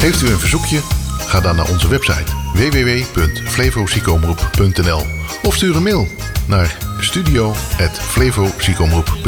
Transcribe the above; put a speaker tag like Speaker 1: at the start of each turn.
Speaker 1: Heeft u een verzoekje? Ga dan naar onze website www.flevoziekenomroep.nl of stuur een mail naar studio@flevoziekenomroep.nl.